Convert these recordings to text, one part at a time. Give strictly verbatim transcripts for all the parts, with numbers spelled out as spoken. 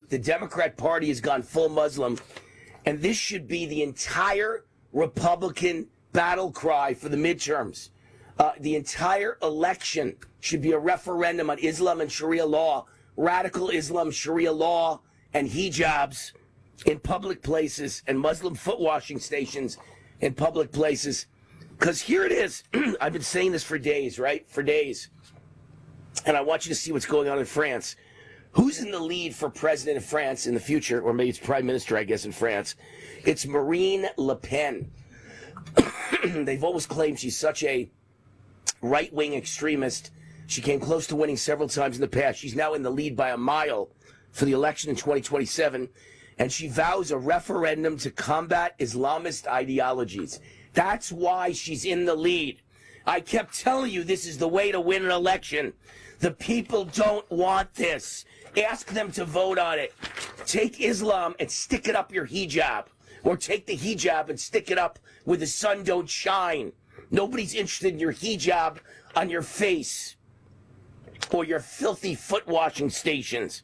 the Democrat Party has gone full Muslim, and this should be the entire Republican battle cry for the midterms. Uh, the entire election should be a referendum on Islam and Sharia law, radical Islam, Sharia law, and hijabs in public places and Muslim foot washing stations in public places. Because here it is. I've been saying this for days, right? For days. And I want you to see what's going on in France. Who's in the lead for president of France in the future? Or maybe it's prime minister, I guess, in France. It's Marine Le Pen. They've always claimed she's such a right-wing extremist. She came close to winning several times in the past. She's now in the lead by a mile for the election in twenty twenty-seven. And she vows a referendum to combat Islamist ideologies. That's why she's in the lead. I kept telling you this is the way to win an election. The people don't want this. Ask them to vote on it. Take Islam and stick it up your hijab. Or take the hijab and stick it up where the sun don't shine. Nobody's interested in your hijab on your face or your filthy foot washing stations.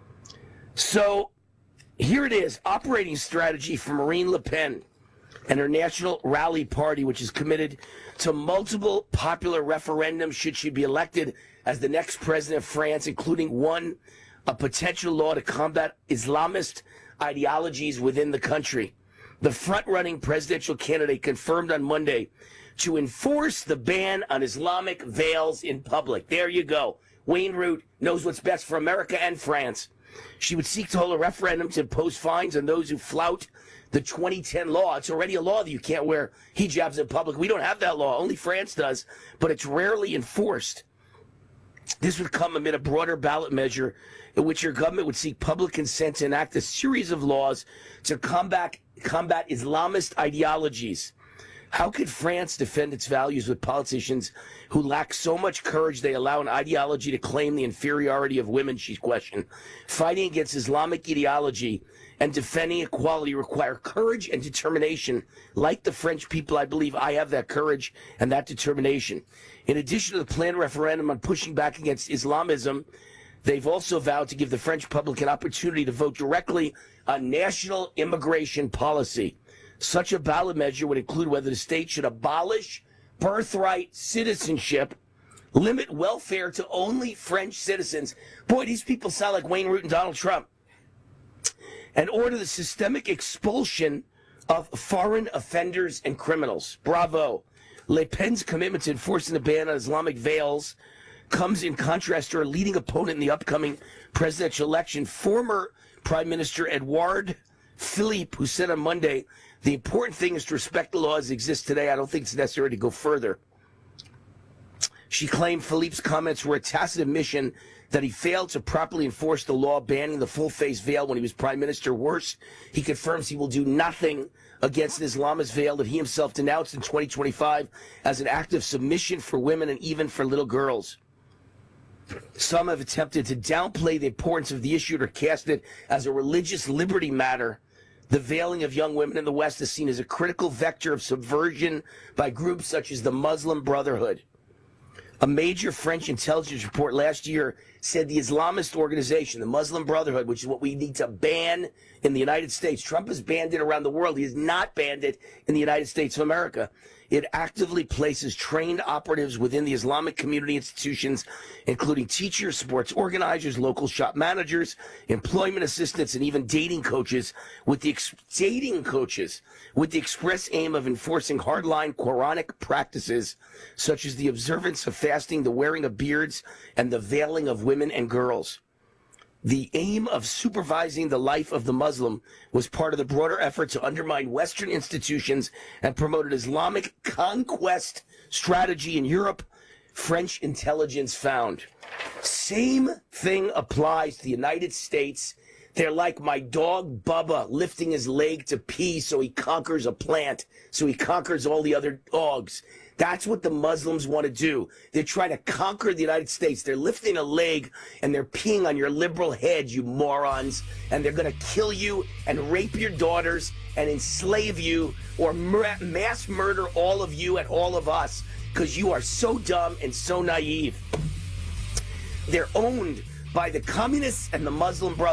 So here it is, operating strategy for Marine Le Pen and her National Rally Party, which is committed to multiple popular referendums should she be elected as the next president of France, including one, a potential law to combat Islamist ideologies within the country. The front-running presidential candidate confirmed on Monday to enforce the ban on Islamic veils in public. There you go. Wayne Root knows what's best for America and France. She would seek to hold a referendum to impose fines on those who flout the twenty ten law. It's already a law that you can't wear hijabs in public. We don't have that law. Only France does, but it's rarely enforced. This would come amid a broader ballot measure in which your government would seek public consent to enact a series of laws to combat, combat Islamist ideologies. How could France defend its values with politicians who lack so much courage they allow an ideology to claim the inferiority of women, she questioned. Fighting against Islamic ideology and defending equality require courage and determination. Like the French people, I believe I have that courage and that determination. In addition to the planned referendum on pushing back against Islamism, they've also vowed to give the French public an opportunity to vote directly on national immigration policy. Such a ballot measure would include whether the state should abolish birthright citizenship, limit welfare to only French citizens. Boy, these people sound like Wayne Root and Donald Trump. And order the systemic expulsion of foreign offenders and criminals. Bravo. Le Pen's commitment to enforcing the ban on Islamic veils comes in contrast to her leading opponent in the upcoming presidential election, former Prime Minister Edouard Philippe, who said on Monday, the important thing is to respect the laws that exist today. I don't think it's necessary to go further. She claimed Philippe's comments were a tacit admission that he failed to properly enforce the law banning the full-face veil when he was prime minister. Worse, he confirms he will do nothing against an Islamist veil that he himself denounced in twenty twenty-five as an act of submission for women and even for little girls. Some have attempted to downplay the importance of the issue or cast it as a religious liberty matter. The veiling of young women in the West is seen as a critical vector of subversion by groups such as the Muslim Brotherhood. A major French intelligence report last year said the Islamist organization, the Muslim Brotherhood, which is what we need to ban in the United States. Trump has banned it around the world. He has not banned it in the United States of America. It actively places trained operatives within the Islamic community institutions, including teachers, sports organizers, local shop managers, employment assistants, and even dating coaches, with the ex- dating coaches with the express aim of enforcing hardline Quranic practices, such as the observance of fasting, the wearing of beards, and the veiling of women and girls. The aim of supervising the life of the Muslim was part of the broader effort to undermine Western institutions and promote an Islamic conquest strategy in Europe, French intelligence found. Same thing applies to the United States. They're like my dog Bubba lifting his leg to pee so he conquers a plant, so he conquers all the other dogs. That's what the Muslims want to do. They're trying to conquer the United States. They're lifting a leg and they're peeing on your liberal head, you morons. And they're going to kill you and rape your daughters and enslave you or mass murder all of you and all of us because you are so dumb and so naive. They're owned by the communists and the Muslim Brotherhood.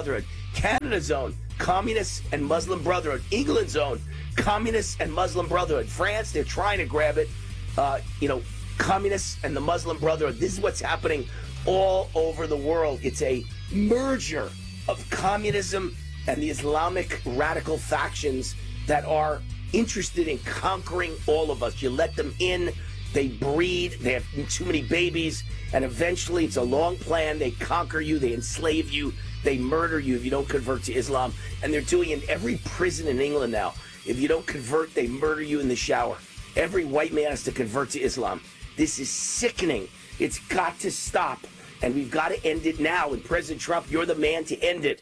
Canada's own Communists and Muslim Brotherhood. England's own Communists and Muslim Brotherhood. France, they're trying to grab it. Uh, you know, Communists and the Muslim Brotherhood. This is what's happening all over the world. It's a merger of communism and the Islamic radical factions that are interested in conquering all of us. You let them in, they breed, they have too many babies, and eventually it's a long plan. They conquer you, they enslave you, they murder you if you don't convert to Islam. And they're doing it in every prison in England now. If you don't convert, they murder you in the shower. Every white man has to convert to Islam. This is sickening. It's got to stop. And we've got to end it now. And President Trump, you're the man to end it.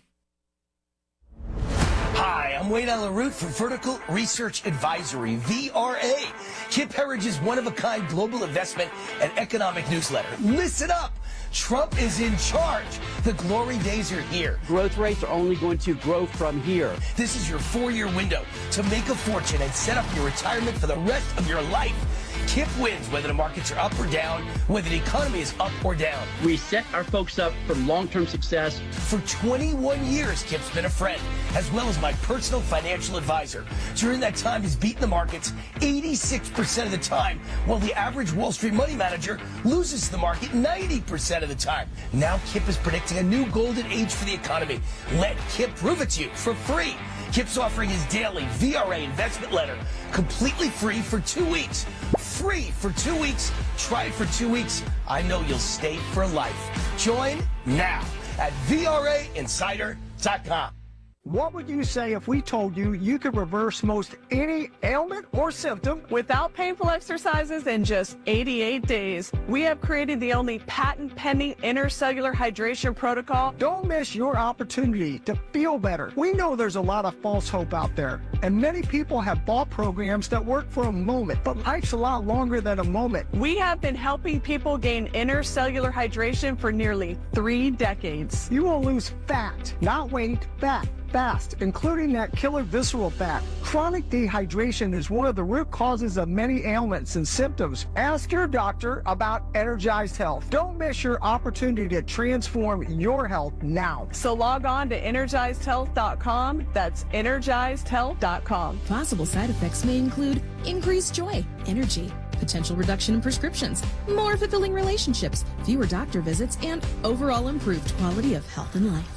Hi, I'm Wayne Allen Root from Vertical Research Advisory, V R A, Kip Herridge's one-of-a-kind global investment and economic newsletter. Listen up. Trump is in charge. The glory days are here. Growth rates are only going to grow from here. This is your four-year window to make a fortune and set up your retirement for the rest of your life. Kip wins whether the markets are up or down, whether the economy is up or down. We set our folks up for long-term success. For twenty-one years, Kip's been a friend, as well as my personal financial advisor. During that time, he's beaten the markets eighty-six percent of the time, while the average Wall Street money manager loses the market ninety percent of the time. Now Kip is predicting a new golden age for the economy. Let Kip prove it to you for free. Kip's offering his daily V R A investment letter completely free for two weeks. Free for two weeks. Try it for two weeks. I know you'll stay for life. Join now at V R A insider dot com. What would you say if we told you you could reverse most any ailment or symptom without painful exercises in just eighty-eight days? We have created the only patent-pending intercellular hydration protocol. Don't miss your opportunity to feel better. We know there's a lot of false hope out there, and many people have bought programs that work for a moment, but life's a lot longer than a moment. We have been helping people gain intercellular hydration for nearly three decades. You will lose fat, not weight, fat. Fast, including that killer visceral fat. Chronic dehydration is one of the root causes of many ailments and symptoms. Ask your doctor about Energized Health. Don't miss your opportunity to transform your health now. So log on to energized health dot com. That's energized health dot com. Possible side effects may include increased joy, energy, potential reduction in prescriptions, more fulfilling relationships, fewer doctor visits, and overall improved quality of health and life.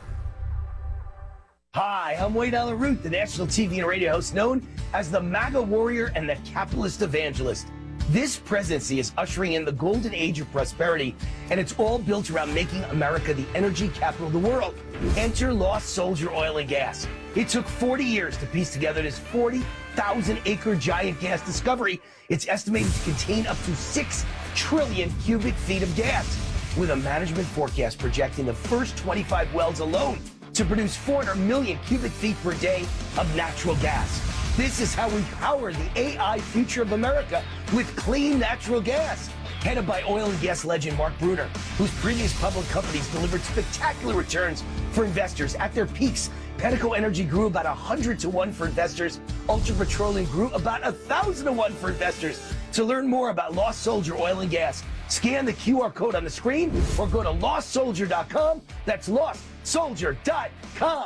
Hi, I'm Wayne Allen Root, the national T V and radio host known as the MAGA warrior and the capitalist evangelist. This presidency is ushering in the golden age of prosperity, and it's all built around making America the energy capital of the world. Enter Lost Soldier Oil and Gas. It took forty years to piece together this forty thousand acre giant gas discovery. It's estimated to contain up to six trillion cubic feet of gas, with a management forecast projecting the first twenty-five wells alone to produce four hundred million cubic feet per day of natural gas. This is how we power the A I future of America with clean natural gas. Headed by oil and gas legend Mark Bruner, whose previous public companies delivered spectacular returns for investors. At their peaks, Pedico Energy grew about one hundred to one for investors. Ultra Petroleum grew about one thousand to one for investors. To learn more about Lost Soldier Oil and Gas, scan the Q R code on the screen or go to lost soldier dot com. That's lost soldier dot com.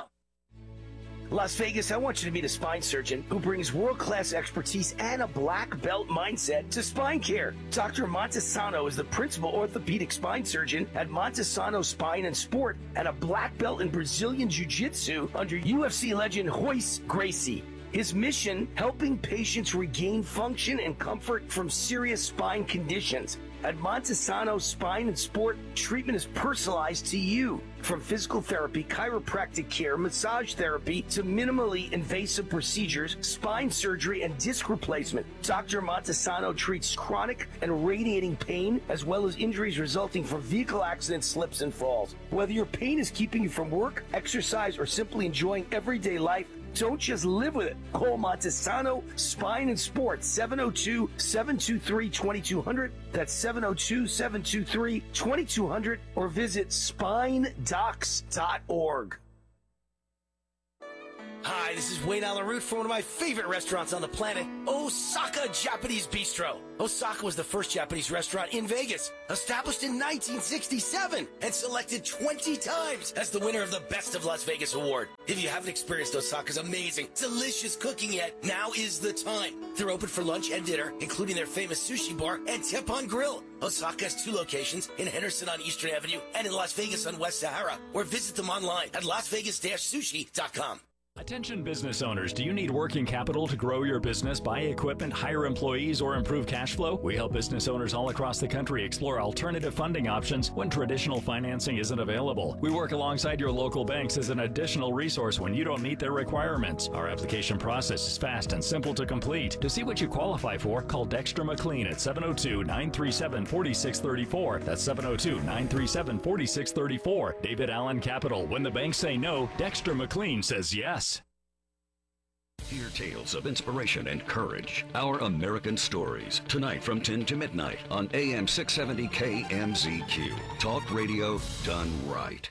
Las Vegas, I want you to meet a spine surgeon who brings world-class expertise and a black belt mindset to spine care. Doctor Montesano is the principal orthopedic spine surgeon at Montesano Spine and Sport and a black belt in Brazilian Jiu-Jitsu under U F C legend Royce Gracie. His mission, helping patients regain function and comfort from serious spine conditions. At Montesano Spine and Sport, treatment is personalized to you. From physical therapy, chiropractic care, massage therapy, to minimally invasive procedures, spine surgery, and disc replacement, Doctor Montesano treats chronic and radiating pain, as well as injuries resulting from vehicle accidents, slips, and falls. Whether your pain is keeping you from work, exercise, or simply enjoying everyday life, don't just live with it. Call Montesano Spine and Sport, seven oh two, seven two three, two two zero zero. That's seven oh two, seven two three, two two zero zero, or visit spine docs dot org. Hi, this is Wayne Allen Root from one of my favorite restaurants on the planet, Osaka Japanese Bistro. Osaka was the first Japanese restaurant in Vegas, established in nineteen sixty-seven and selected twenty times as the winner of the Best of Las Vegas award. If you haven't experienced Osaka's amazing, delicious cooking yet, now is the time. They're open for lunch and dinner, including their famous sushi bar and Teppan Grill. Osaka has two locations, in Henderson on Eastern Avenue and in Las Vegas on West Sahara, or visit them online at las vegas dash sushi dot com. Attention business owners, do you need working capital to grow your business, buy equipment, hire employees, or improve cash flow? We help business owners all across the country explore alternative funding options when traditional financing isn't available. We work alongside your local banks as an additional resource when you don't meet their requirements. Our application process is fast and simple to complete. To see what you qualify for, call Dexter McLean at seven oh two, nine three seven, four six three four. That's seven oh two, nine three seven, four six three four. David Allen Capital. When the banks say no, Dexter McLean says yes. Hear tales of inspiration and courage. Our American Stories. Tonight from ten to midnight on A M six seventy K M Z Q. Talk radio done right.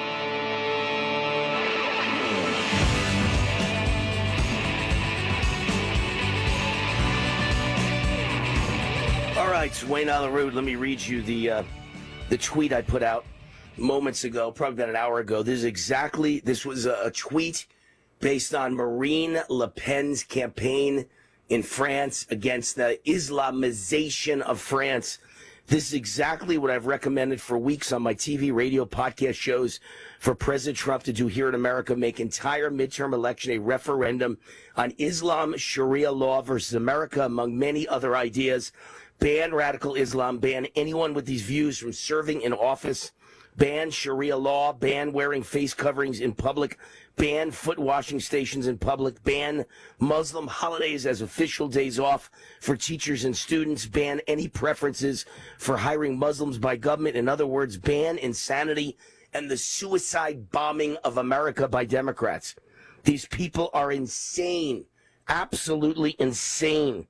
All right, it's Wayne Allen Root. Let me read you the uh, the tweet I put out moments ago, probably about an hour ago. This is exactly, this was a, a tweet based on Marine Le Pen's campaign in France against the Islamization of France. This is exactly what I've recommended for weeks on my T V, radio, podcast shows for President Trump to do here in America, make entire midterm election a referendum on Islam, Sharia law versus America, among many other ideas. Ban radical Islam, ban anyone with these views from serving in office, ban Sharia law, ban wearing face coverings in public, ban foot washing stations in public, ban Muslim holidays as official days off for teachers and students, ban any preferences for hiring Muslims by government. In other words, ban insanity and the suicide bombing of America by Democrats. These people are insane, absolutely insane.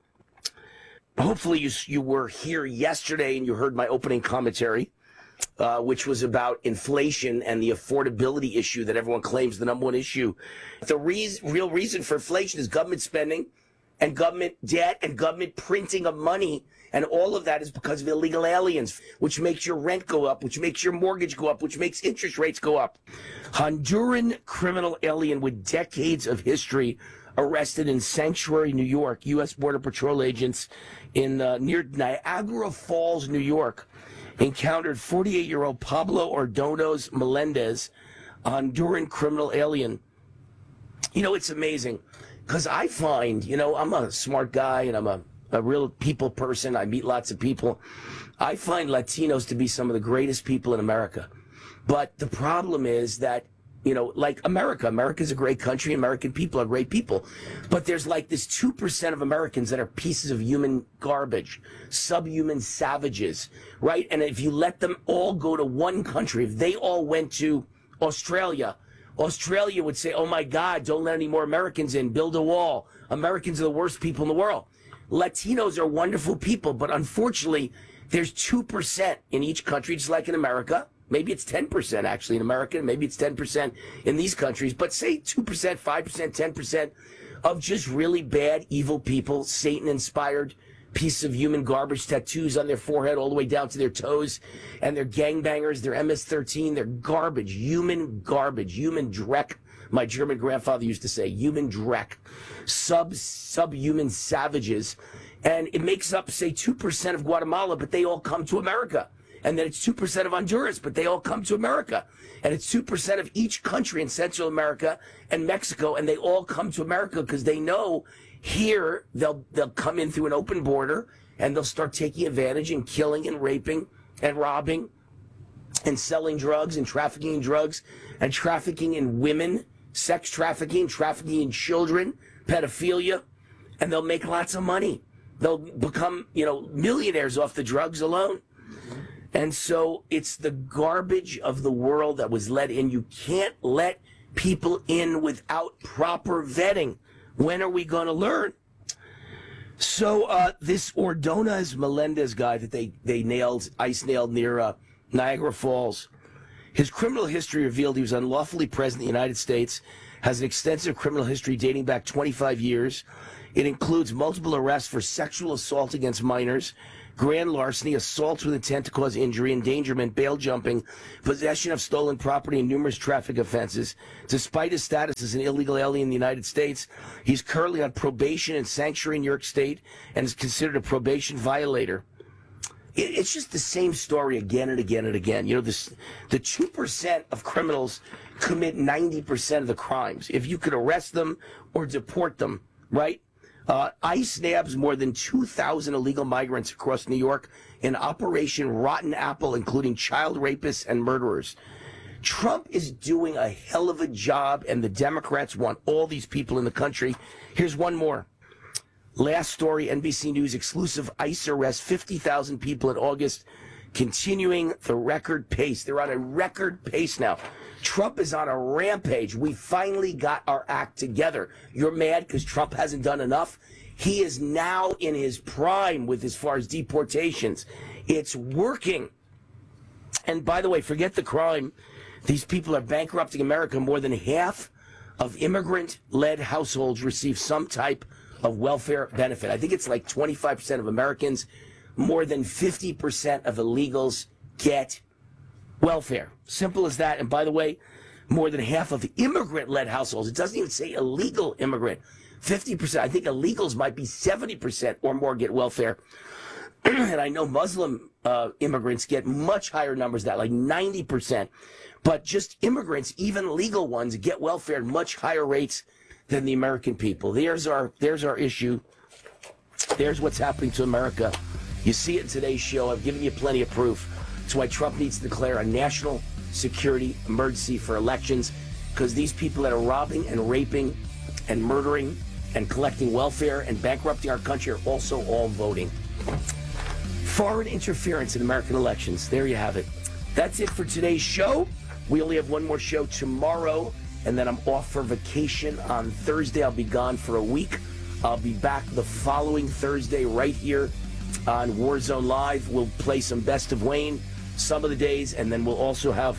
Hopefully you, you were here yesterday and you heard my opening commentary, Uh, which was about inflation and the affordability issue that everyone claims the number one issue. The re- real reason for inflation is government spending and government debt and government printing of money. And all of that is because of illegal aliens, which makes your rent go up, which makes your mortgage go up, which makes interest rates go up. Honduran criminal alien with decades of history arrested in Sanctuary, New York. U S Border Patrol agents in uh, near Niagara Falls, New York, encountered forty-eight-year-old Pablo Ordonez Melendez, a Honduran criminal alien. You know, it's amazing because I find, you know, I'm a smart guy and I'm a, a real people person. I meet lots of people. I find Latinos to be some of the greatest people in America. But the problem is that, you know, like America, America's a great country. American people are great people. But there's like this two percent of Americans that are pieces of human garbage, subhuman savages, right? And if you let them all go to one country, if they all went to Australia, Australia would say, oh my God, don't let any more Americans in, build a wall. Americans are the worst people in the world. Latinos are wonderful people, but unfortunately, there's two percent in each country, just like in America. Maybe it's ten percent actually in America. Maybe it's ten percent in these countries. But say two percent, five percent, ten percent of just really bad, evil people, Satan-inspired pieces of human garbage, tattoos on their forehead all the way down to their toes. And they're gangbangers, they're M S thirteen, they're garbage, human garbage, human dreck. My German grandfather used to say, human dreck. Sub, subhuman savages. And it makes up, say, two percent of Guatemala, but they all come to America. And then it's two percent of Honduras, but they all come to America. And it's two percent of each country in Central America and Mexico, and they all come to America because they know here they'll they'll come in through an open border, and they'll start taking advantage and killing and raping and robbing and selling drugs and trafficking in drugs and trafficking in women, sex trafficking, trafficking in children, pedophilia, and they'll make lots of money. They'll become, you know, millionaires off the drugs alone. And so it's the garbage of the world that was let in. You can't let people in without proper vetting. When are we going to learn? So uh, this Ordonez Melendez guy that they, they nailed, ice nailed near uh, Niagara Falls, His criminal history revealed he was unlawfully present in the United States, has an extensive criminal history dating back twenty-five years. It includes multiple arrests for sexual assault against minors, grand larceny, assault with intent to cause injury, endangerment, bail jumping, possession of stolen property, and numerous traffic offenses. Despite his status as an illegal alien in the United States, he's currently on probation and sanctuary in New York State and is considered a probation violator. It's just the same story again and again and again. You know, this, the two percent of criminals commit ninety percent of the crimes. If you could arrest them or deport them, right? Uh, ICE nabs more than two thousand illegal migrants across New York in Operation Rotten Apple, including child rapists and murderers. Trump is doing a hell of a job, and the Democrats want all these people in the country. Here's one more. Last story, N B C News exclusive, ICE arrests fifty thousand people in August, continuing the record pace. They're on a record pace now. Trump is on a rampage. We finally got our act together. You're mad because Trump hasn't done enough? He is now in his prime with as far as deportations. It's working. And by the way, forget the crime. These people are bankrupting America. More than half of immigrant-led households receive some type of welfare benefit. I think it's like twenty-five percent of Americans. More than fifty percent of illegals get welfare. Simple as that. And by the way, more than half of immigrant-led households, it doesn't even say illegal immigrant, fifty percent. I think illegals might be seventy percent or more get welfare. And I know Muslim uh, immigrants get much higher numbers than that, like ninety percent. But just immigrants, even legal ones, get welfare at much higher rates than the American people. There's our, there's our issue. There's what's happening to America. You see it in today's show. I've given you plenty of proof. That's why Trump needs to declare a national security emergency for elections, because these people that are robbing and raping and murdering and collecting welfare and bankrupting our country are also all voting. Foreign interference in American elections. There you have it. That's it for today's show. We only have one more show tomorrow, and then I'm off for vacation on Thursday. I'll be gone for a week. I'll be back the following Thursday right here on Warzone Live. We'll play some Best of Wayne some of the days, and then we'll also have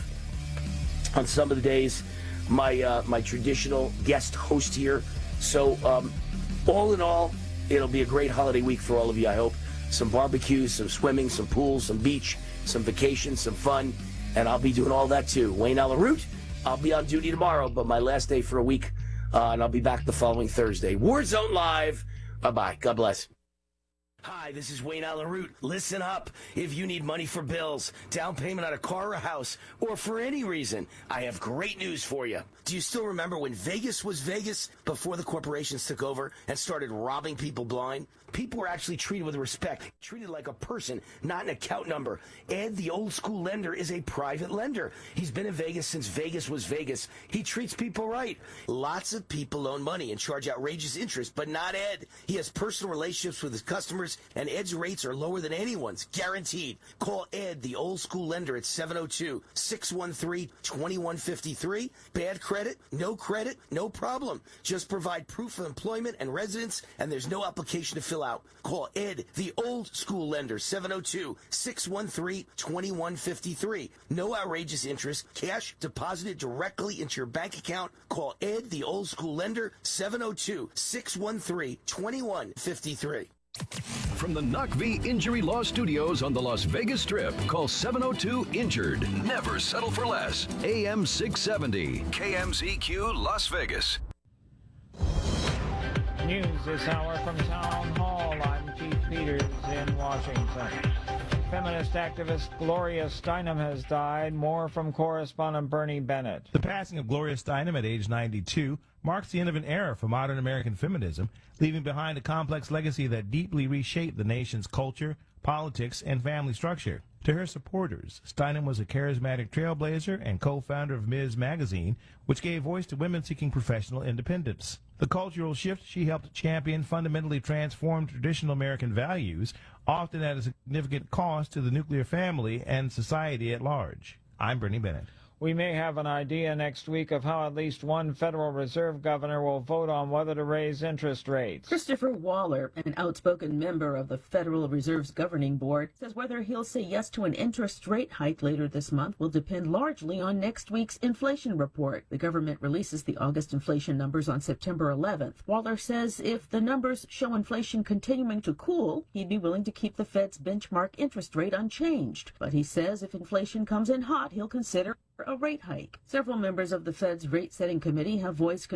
on some of the days my uh, my traditional guest host here. So um, all in all, it'll be a great holiday week for all of you, I hope. Some barbecues, some swimming, some pools, some beach, some vacation, some fun, and I'll be doing all that too. Wayne Allyn Root, I'll be on duty tomorrow, but my last day for a week, uh, and I'll be back the following Thursday. Warzone Live. Bye-bye. God bless. Hi, this is Wayne Allyn Root. Listen up. If you need money for bills, down payment on a car or a house, or for any reason, I have great news for you. Do you still remember when Vegas was Vegas before the corporations took over and started robbing people blind? People were actually treated with respect, treated like a person, not an account number. Ed, the old school lender, is a private lender. He's been in Vegas since Vegas was Vegas. He treats people right. Lots of people loan money and charge outrageous interest, but not Ed. He has personal relationships with his customers, and Ed's rates are lower than anyone's, guaranteed. Call Ed, the old school lender, at seven oh two, six one three, two one five three. Bad credit? No credit? No problem. Just provide proof of employment and residence, and there's no application to fill out. Call Ed, the old school lender, seven oh two, six one three, two one five three. No outrageous interest. Cash deposited directly into your bank account. Call Ed, the old school lender, seven oh two, six one three, two one five three. From the Knock V Injury Law Studios on the Las Vegas Strip, call seven oh two injured. Never settle for less. A M six seventy, K M Z Q, Las Vegas. News this hour from Town Hall. I'm Keith Peters in Washington. Feminist activist Gloria Steinem has died. More from correspondent Bernie Bennett. The passing of Gloria Steinem at age ninety-two marks the end of an era for modern American feminism, leaving behind a complex legacy that deeply reshaped the nation's culture, politics, and family structure. To her supporters, Steinem was a charismatic trailblazer and co-founder of Miz Magazine, which gave voice to women seeking professional independence. The cultural shift she helped champion fundamentally transformed traditional American values, often at a significant cost to the nuclear family and society at large. I'm Bernie Bennett. We may have an idea next week of how at least one Federal Reserve governor will vote on whether to raise interest rates. Christopher Waller, an outspoken member of the Federal Reserve's governing board, says whether he'll say yes to an interest rate hike later this month will depend largely on next week's inflation report. The government releases the August inflation numbers on September eleventh. Waller says if the numbers show inflation continuing to cool, he'd be willing to keep the Fed's benchmark interest rate unchanged. But he says if inflation comes in hot, he'll consider a rate hike. Several members of the Fed's rate-setting committee have voiced